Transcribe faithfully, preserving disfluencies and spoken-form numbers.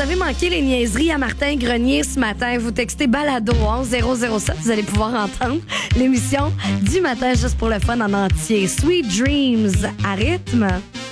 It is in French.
avez manqué les niaiseries à Martin Grenier ce matin, vous textez balado onze zéro zéro sept, vous allez pouvoir entendre l'émission du matin juste pour le fun en entier. Sweet Dreams à rythme.